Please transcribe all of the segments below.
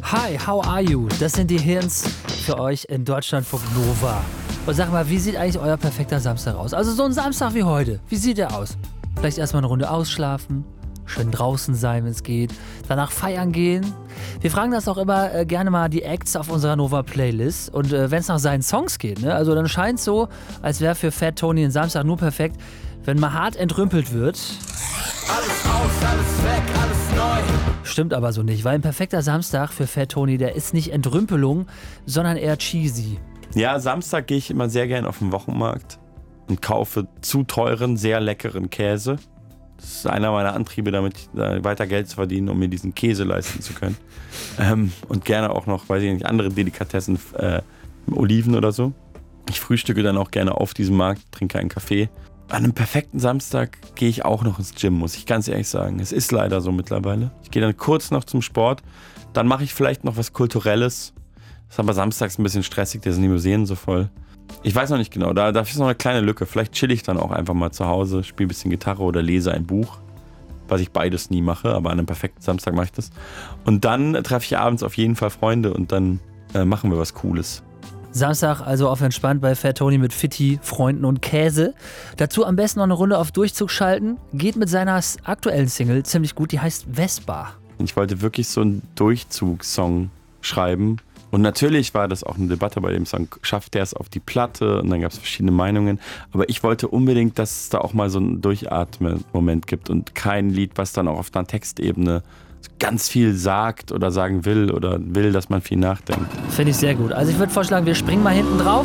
Hi, how are you? Das sind die Hints für euch in Deutschlandfunk Nova. Und sag mal, wie sieht eigentlich euer perfekter Samstag aus? Also so ein Samstag wie heute. Wie sieht der aus? Vielleicht erstmal eine Runde ausschlafen, schön draußen sein, wenn es geht, danach feiern gehen. Wir fragen das auch immer gerne mal die Acts auf unserer Nova-Playlist. Und wenn es nach seinen Songs geht, ne? Also dann scheint es so, als wäre für Fat Tony ein Samstag nur perfekt, wenn mal hart entrümpelt wird. Alles aus, alles weg, alles neu. Stimmt aber so nicht, weil ein perfekter Samstag für Fat Tony, der ist nicht Entrümpelung, sondern eher cheesy. Ja, Samstag gehe ich immer sehr gern auf den Wochenmarkt und kaufe zu teuren, sehr leckeren Käse. Das ist einer meiner Antriebe, damit weiter Geld zu verdienen, um mir diesen Käse leisten zu können. Und gerne auch noch, weiß ich nicht, andere Delikatessen, Oliven oder so. Ich frühstücke dann auch gerne auf diesem Markt, trinke einen Kaffee. An einem perfekten Samstag gehe ich auch noch ins Gym, muss ich ganz ehrlich sagen. Es ist leider so mittlerweile. Ich gehe dann kurz noch zum Sport, dann mache ich vielleicht noch was Kulturelles. Das ist aber samstags ein bisschen stressig, da sind die Museen so voll. Ich weiß noch nicht genau, da ist noch eine kleine Lücke. Vielleicht chill ich dann auch einfach mal zu Hause, spiele ein bisschen Gitarre oder lese ein Buch. Was ich beides nie mache, aber an einem perfekten Samstag mache ich das. Und dann treffe ich abends auf jeden Fall Freunde und dann machen wir was Cooles. Samstag also auf entspannt bei Fat Tony mit Fitti, Freunden und Käse. Dazu am besten noch eine Runde auf Durchzug schalten. Geht mit seiner aktuellen Single ziemlich gut, die heißt Vespa. Ich wollte wirklich so einen Durchzugssong schreiben. Und natürlich war das auch eine Debatte bei dem Song, schafft der es auf die Platte? Und dann gab es verschiedene Meinungen. Aber ich wollte unbedingt, dass es da auch mal so einen Durchatmen-Moment gibt und kein Lied, was dann auch auf einer Textebene ganz viel sagt oder sagen will oder will, dass man viel nachdenkt. Finde ich sehr gut. Also ich würde vorschlagen, wir springen mal hinten drauf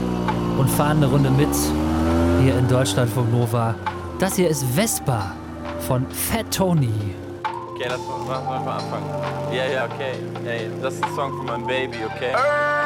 und fahren eine Runde mit hier in Deutschlandfunk Nova. Das hier ist Vespa von Fat Tony. Okay, lass mal anfangen. Ja, okay. Hey, das ist ein Song für mein Baby, okay?